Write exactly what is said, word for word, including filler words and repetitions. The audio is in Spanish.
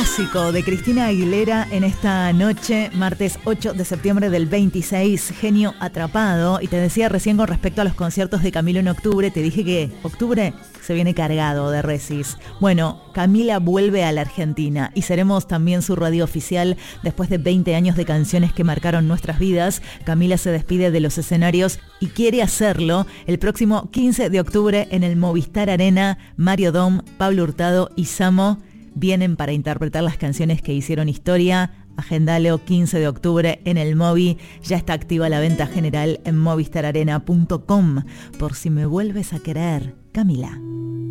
clásico de Cristina Aguilera en esta noche, martes ocho de septiembre del veintiséis, Genio Atrapado. Y te decía recién con respecto a los conciertos de Camilo en octubre, te dije que octubre se viene cargado de recis. Bueno, Camila vuelve a la Argentina y seremos también su radio oficial después de veinte años de canciones que marcaron nuestras vidas. Camila se despide de los escenarios y quiere hacerlo el próximo quince de octubre en el Movistar Arena. Mario Dom, Pablo Hurtado y Samo vienen para interpretar las canciones que hicieron historia. Agendalo, quince de octubre en el Movi. Ya está activa la venta general en movistar arena punto com. Por si me vuelves a querer, Camila.